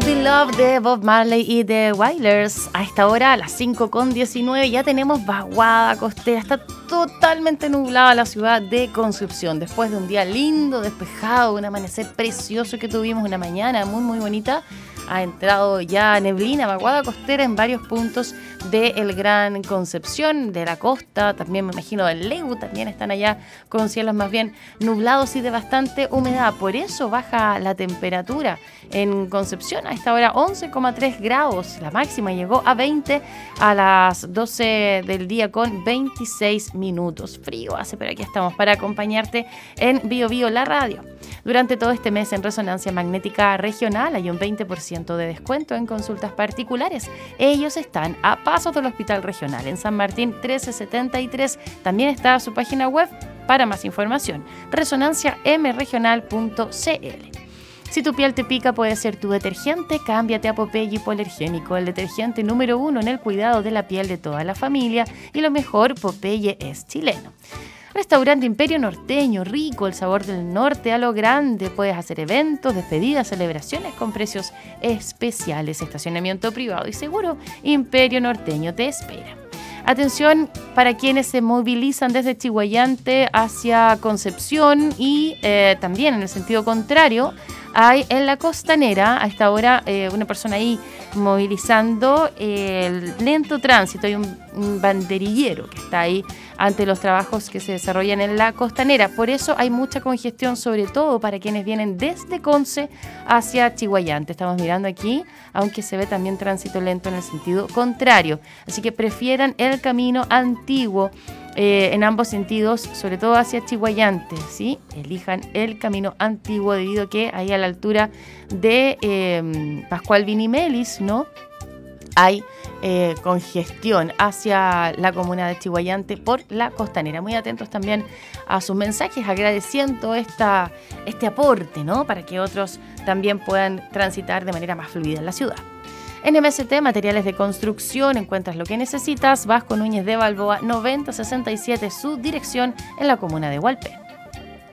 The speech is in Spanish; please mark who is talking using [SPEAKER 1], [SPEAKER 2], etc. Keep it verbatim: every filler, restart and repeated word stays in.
[SPEAKER 1] Crazy Love de Bob Marley y The Wailers. A esta hora, a las cinco con diecinueve, ya tenemos vaguada costera. Está totalmente nublada la ciudad de Concepción. Después de un día lindo, despejado, un amanecer precioso que tuvimos, una mañana muy, muy bonita, ha entrado ya neblina, vaguada costera en varios puntos del Gran Concepción, de la costa, también me imagino del Legu, también están allá con cielos más bien nublados y de bastante humedad. Por eso baja la temperatura en Concepción. A esta hora once coma tres grados, la máxima llegó a veinte a las doce del día con veintiséis minutos. Frío hace, pero aquí estamos para acompañarte en Bio Bio, la radio. Durante todo este mes en Resonancia Magnética Regional hay un veinte por ciento de descuento en consultas particulares. Ellos están a pasos del Hospital Regional en San Martín trece setenta y tres. También está su página web para más información, resonancia m regional punto c l. Si tu piel te pica, puede ser tu detergente. Cámbiate a Popeye Hipoalergénico, el detergente número uno en el cuidado de la piel de toda la familia. Y lo mejor, Popeye es chileno. Restaurante Imperio Norteño, rico, el sabor del norte a lo grande. Puedes hacer eventos, despedidas, celebraciones con precios especiales. Estacionamiento privado y seguro. Imperio Norteño te espera. Atención para quienes se movilizan desde Chiguayante hacia Concepción y eh, también en el sentido contrario. Hay en la Costanera, a esta hora, eh, una persona ahí movilizando eh, el lento tránsito. Hay un, un banderillero que está ahí ante los trabajos que se desarrollan en la Costanera. Por eso hay mucha congestión, sobre todo para quienes vienen desde Conce hacia Chiguayante. Estamos mirando aquí, aunque se ve también tránsito lento en el sentido contrario. Así que prefieran el camino antiguo eh, en ambos sentidos, sobre todo hacia Chiguayante, ¿sí? Elijan el camino antiguo debido a que ahí a la altura de eh, Pascual Vinimelis, ¿no? Hay eh, congestión hacia la comuna de Chiguayante por la Costanera. Muy atentos también a sus mensajes, agradeciendo esta, este aporte, ¿no? Para que otros también puedan transitar de manera más fluida en la ciudad. En M S T, materiales de construcción, encuentras lo que necesitas. Vasco Núñez de Balboa, noventa sesenta y siete, su dirección en la comuna de Hualpén.